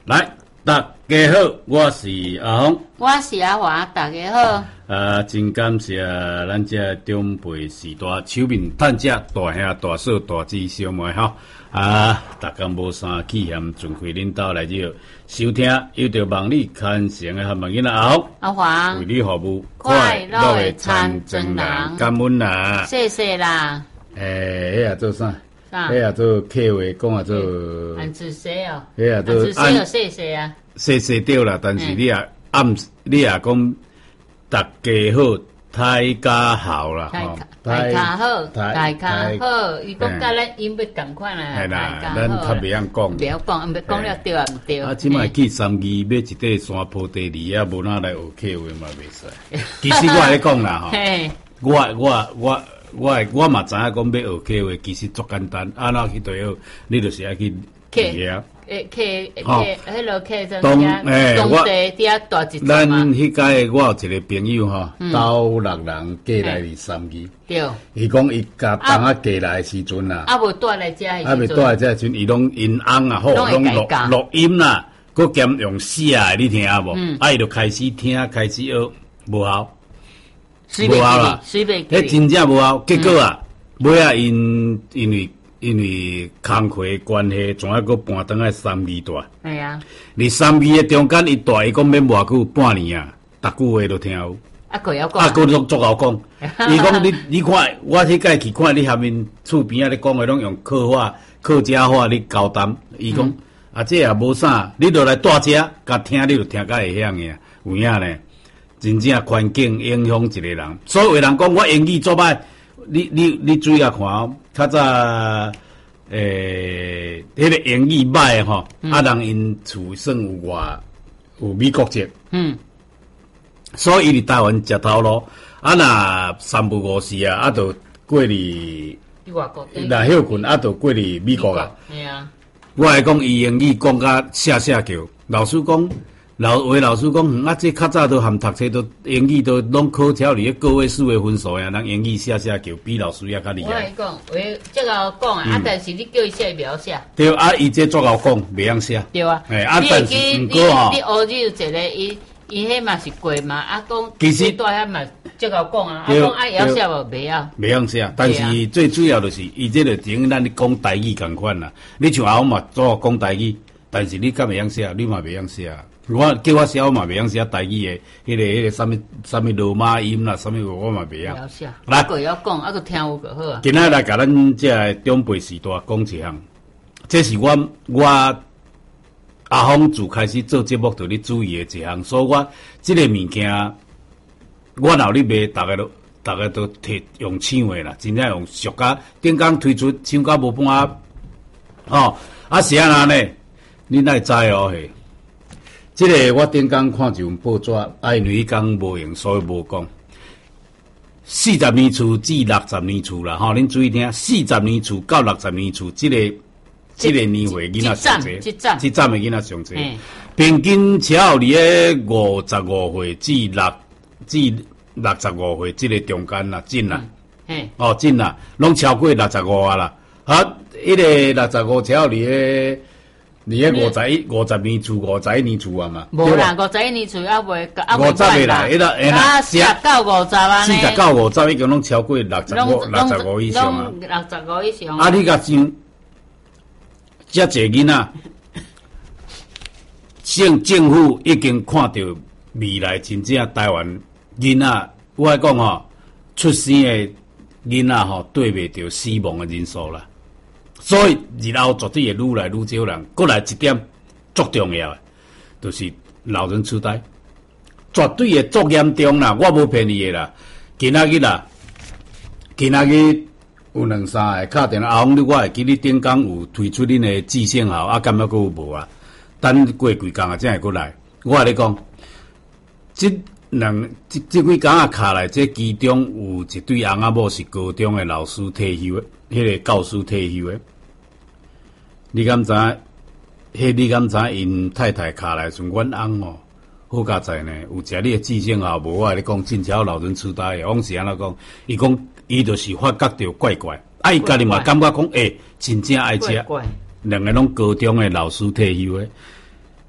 来，大家好，我是阿峰， 我是阿华，大家好。 真感谢咱这长辈时代手面探者大兄大嫂大姊小妹吼大家无啥气嫌，尽开恁兜来这收听，有着望你虔诚的汉文囡仔阿峰、 阿华为你服务， 快乐的参真人， 感恩啦， 谢谢啦。 迄做啥？迄做客话讲做安子谢哦， 迄做安子谢谢啊， 谢谢对啦，但是你也讲大家好，大家好啦， 大家好，大家好，伊讲甲咱音要共款啦， 系啦，咱较袂晓讲， 袂晓讲，要讲了对啊，毋对。 即摆去三义买一块山坡地里啊，无哪来学客话嘛袂使。其实我咧讲啦吼，我嘛知影讲要学客话，其实足简单，那去对学，你就是爱去学。 迄落客真当当地底下大一咱迄届我有一个朋友吼，斗6人过来伫三义， 对， 伊讲伊甲同过来时阵啊， 无带来遮啊未带来遮时阵，伊拢因翁啊，好拢录音啦，佮兼用写的，你听无？伊就开始听，开始学，无效， 无效啦， 迄真正无效。结果啊，尾啊因为工课关系，仲要搁搬倒来三义大。 系啊， 你三义的中间一大，伊讲免偌久半年啊，逐句话都听有。 佫要讲， 佫足够讲。伊讲你看，我迄届去看你下面厝边仔咧讲的，拢用客家话咧交谈。伊讲这也无啥，你落来带遮，甲听你就听甲会晓个。有影咧，真正环境影响一个人。所有人讲我英语做歹，你注意下看哦。较早迄个英语歹吼，人因厝算有美国籍，所以伊伫台湾食头路，若三不五时啊，就过伫若休困，就过伫美国啊。 系啊， 我来讲伊英语讲甲写叫，老师讲。老师讲，这较早都含读册都英语都拢考条里个位数的分数呀，人英语写叫比老师也较厉害。 我来讲，这个讲啊，但是你叫伊写，袂晓写。 对啊，伊这足够讲，袂晓写。 对啊， 但是毋过吼， 你学日一个伊迄嘛是过嘛，讲其实带遐嘛足够讲啊，讲会晓写无？袂晓。 袂晓写，但是最主要就是伊这个等咱咧讲台语共款啦。你像阿嘛做讲台语，但是你敢袂晓写，你嘛袂晓写。我叫我写，我嘛袂晓写台语的，迄个什么罗马音啦，什么我嘛袂晓。 写，来个要讲，个听有个好啊。 今仔来甲咱这长辈时代讲一项，这是我阿峰自开始做节目就咧注意的一项，所以我这个物件，我闹你卖，大家都摕用抢的啦，真正用俗家，顶工推出抢甲无半是安那呢？你哪会知哦嘿？这个我顶工看一份报纸，因为迄工无用，所以无讲。40年厝至60年厝啦，恁注意听，40年厝到60年厝，这个年岁囡仔上济，这站的囡仔上济，平均只有伫咧55岁至65岁，这个中间啦，真啦，真啦，拢超过65啊啦，迄个65只有伫咧。你迄50年厝，51年厝啊嘛？ 无啦，51年厝还袂 50啦，迄个 40到50啊呢 ？40到50已经拢超过65以上啊。 65以上。 你甲像遮济囡仔，政府已经看到未来真正台湾囡仔，我来讲出生的囡仔对袂着死亡的人数啦。所以日后绝对会愈来愈少人。过来一点足重要的，就是老人痴呆，绝对会足严重啦。我无骗你的啦。今仔日有2、3个敲电话，阿峰，我会记你顶工有推出恁的记性号，敢还佫有无啊？等过几工才会过来。我跟你讲，这几工卡来，这其中有一对翁仔某是高中的老师退休的。迄个教师退休的，你敢知？你敢知？因太太卡来阵，阮翁好佳哉呢，有食你的记性号无？我跟你讲，真正老人痴呆的，往是安怎讲？伊讲伊就是发觉到怪怪，伊家己嘛感觉讲，真正爱食。2个拢高中的老师退休的，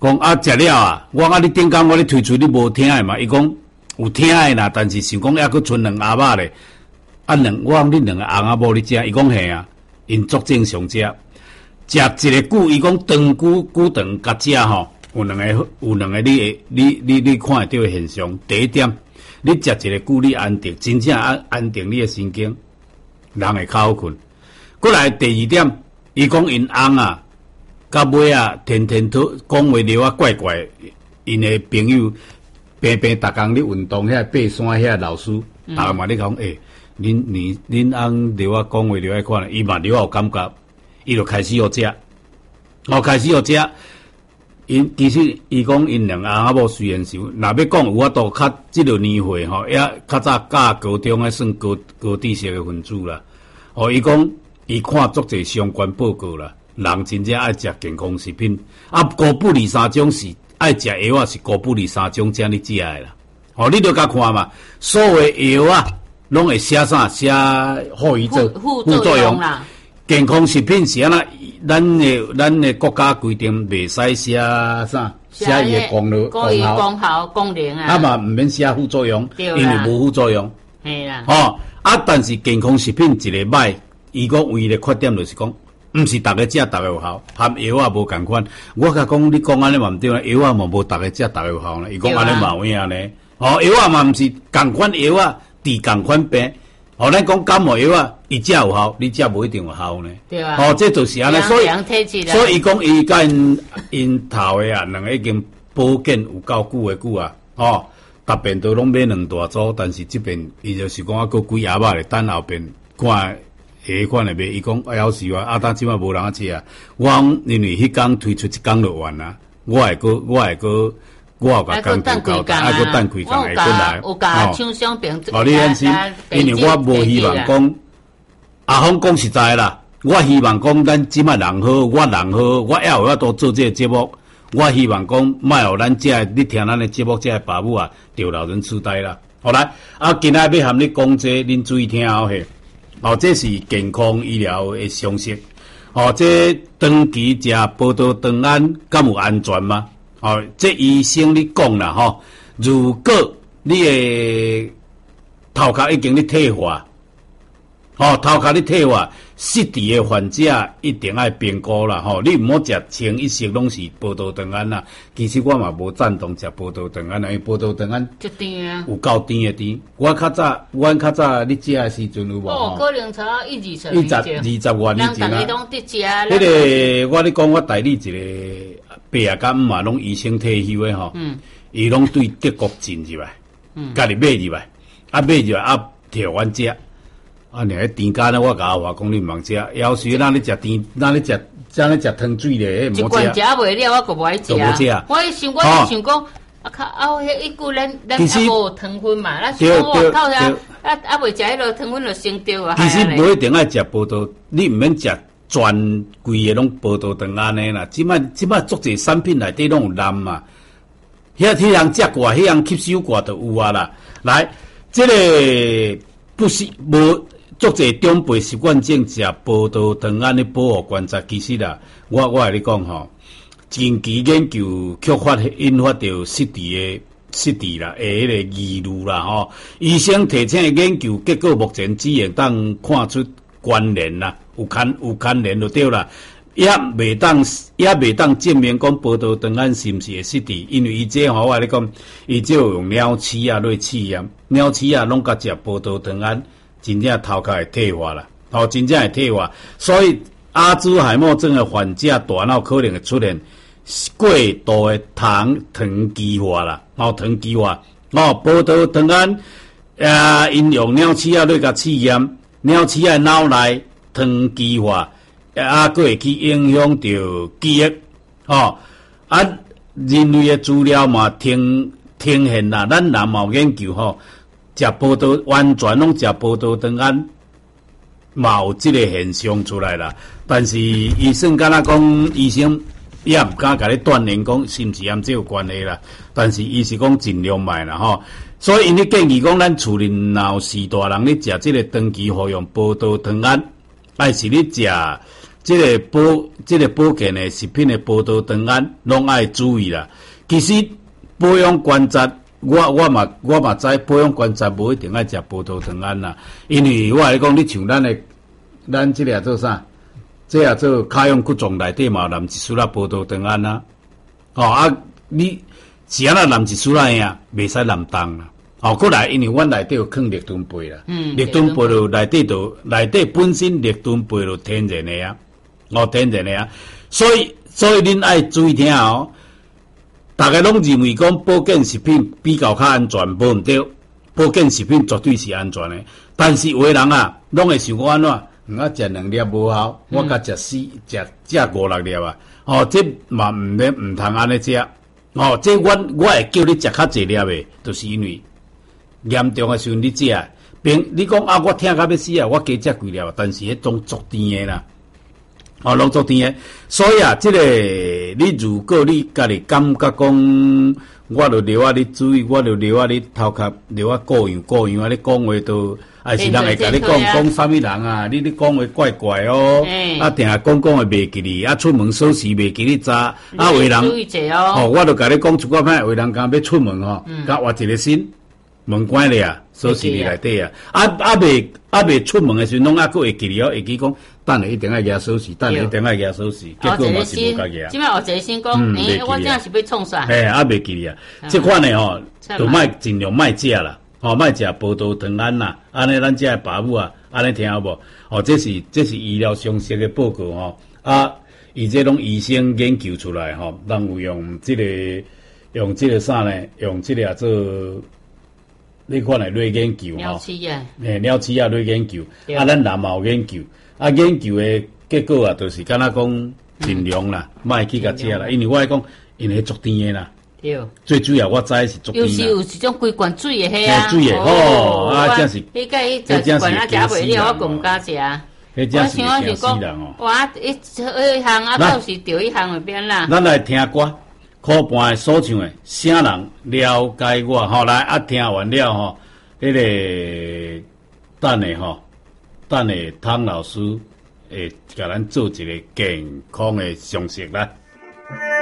讲啊食了啊，我啊你顶工我咧推出你无听的嘛，伊讲有听的啦，但是想讲还佫剩两鸭肉咧，啊我讲你两个鸭母你食，伊讲嘿啊，因足正常食，食一个久，伊讲长久长甲食吼，有两个你看会到的现象，第一点，你食一个久你安定，真正安定你的神经，人会较好困。过来第二点，伊讲因翁啊。到尾啊，天天讲话了啊怪怪，因的朋友平逐工咧运动，遐爬山遐老师，逐个嘛咧讲，恁翁了啊讲话了爱看，伊嘛了有感觉，伊就开始学食，开始学食。其实伊讲因两阿某虽然是，若要讲有法度较即个年岁吼，也较早教高中还算高知识的分子啦。伊讲伊看足侪相关报告啦。人真正爱食健康食品，啊，高不离三种是爱食药啊，是高不离三种才你食的啦。你就甲看嘛，所有的药啊，拢会写啥？写后遗症、副作用啦。健康食品是安那？咱的国家规定袂使写啥？写伊的功效、 功能啊。 啊嘛，唔免写副作用，因为无副作用。 系啦。 但是健康食品一个歹，伊讲唯一的缺点就是讲。毋是逐个食逐个有效，含药啊无共款。我甲讲你讲安尼嘛毋对啦，药啊嘛无逐个食逐个有效呢。伊讲安尼嘛有影呢。药啊嘛毋是共款药啊，治共款病。咱讲感冒药啊，伊食有效，你食无一定有效呢。 对啊。 这就是安尼。所以伊讲伊甲因头的啊，两个已经保健有够久啊。逐遍都拢买两大组，但是即边伊就是讲佫几鸭肉咧，等后边看。下款的卖，伊讲要是啊，当即摆无人吃啊。我因为迄工推出一工就完啦，我有甲工等几工，还佫等几工会过来。 有甲厂商评， 你安心，因为我无希望讲，阿峰讲实在啦，我希望讲咱即摆人好，我人好，我还有法度做这个节目。我希望讲，莫互咱你听咱的节目，这爸母啊，着老人痴呆啦。好来，今仔要含你讲这，恁注意听嘿。这是健康医疗的常识。这长期食葡萄糖胺敢有安全吗？这医生你讲啦，如果你的头壳已经咧退化，头壳咧退化，失智的患者一定要评估啦，你唔好食清一色拢是葡萄糖胺啦。其实我嘛无赞同食葡萄糖胺，因为葡萄糖胺有够甜的甜。阮较早你食的时阵有无？ 可能差120 万年前啊。 人拢伫食。 迄个我咧讲，我代理一个爸甲姆嘛，拢医生退休的吼。伊拢对德国进入来，家己买入来，买入来摕阮食。你迄甜干呢？我甲阿华讲你毋通食，要是咱咧食甜，咱咧食汤水咧， 迄毋好食。一罐食袂了，我就无爱食。我想讲，迄一句咱无糖分嘛，咱想讲我靠呀，袂食迄落糖分就生着啊。 其实无一定爱食葡萄，你毋免食全规个拢葡萄糖安尼啦。即摆足侪产品内底拢有钠嘛，迄人食过，迄人吸收过就有啊啦。来，这个不是无。足侪长辈习惯性食葡萄糖胺的保护观察，其实啦，我甲你讲前期研究引发到失智啦，迄个疑虑啦医生提醒的研究结果，目前只会当看出关联啦，有牵连就对啦，也袂当证明讲葡萄糖胺是毋是会失智，因为伊这我甲你讲，伊只有用鸟鼠啊来试验，鸟鼠啊拢甲食葡萄糖胺。真正头壳会退化啦，真正会退化，所以阿兹海默症的患者大脑可能会出现过度的糖基化啦，糖基化，葡萄糖胺因用鸟鼠仔来甲试验，鸟鼠仔脑内糖基化，佫会去影响到记忆，人类的资料嘛呈现啦，咱人嘛有研究食葡萄完全拢食葡萄糖胺，嘛有这个现象出来啦。但是医生敢若讲，医生也毋敢甲你断言讲是毋是和这有关系啦。但是伊是讲尽量卖啦所以因咧建议讲，咱厝里若有4大人咧食这个长期服用葡萄糖胺，还是咧食这个保健的食品的葡萄糖胺，拢爱注意啦。其实保养关节，我嘛知保养关节无一定爱食葡萄糖胺啦，因为我来讲，你像咱这个做啥？这也做卡用骨状内底嘛，含一丝仔葡萄糖胺啊。你是安那含一丝仔呀，袂使含重啦。过来，因为阮内底有放立顿贝啦，立顿贝就内底本身立顿贝就天然的啊，天然的啊。所以恁爱注意听哦。大家拢认为讲保健食品比较较安全，无毋对。保健食品绝对是安全的，但是有的人啊，拢会想讲安怎？我食2粒无效，我甲食5、6粒啊！这嘛毋通安尼食。这我会叫你食较济粒的，就是因为严重的时候你食，你讲我听到要死啊，我加食几粒，但是迄种足甜的啦，拢足甜的。所以啊，这个你如果你家己感觉讲，我就留你注意，我就留你头壳留各样啊！你讲话都。还是人会甲你讲啥物人啊？你讲话怪怪哦，定下讲话袂记哩，出门锁匙袂记哩揸，有人我就甲你讲一寡歹，有人讲要出门甲换一个新门关咧啊，锁匙伫内底啊，未出门的时候，拢佫会记哩哦，会记讲，等下一定要举锁匙，等下一定要举锁匙，结果嘛是无甲举。 即摆学一个新讲，我真是要创啥？ 袂记哩啊，即款的就尽量莫食啦。莫食葡萄糖胺啦，安尼咱这爸母啊，安尼听有无？这是医疗常识的报告伊这拢医生研究出来人有用这个啥呢？用这个做你看来类研究鸟鼠啊， 鸟鼠啊类研究，咱人嘛有研究，研究的结果啊，就是敢若讲尽量啦，莫去甲食啦，因为我讲因为足甜的啦。最主要我知是足甜啦。 有一种规罐水的迄啊， 水的真是。 迄个食一罐啊，食袂了，我更加食。 迄真是惊死人哇，一项到时调一项那边啦。 咱来听歌，科班的所唱的，啥人了解我？来听完了迄个等下汤老师会甲咱做一个健康的常识啦。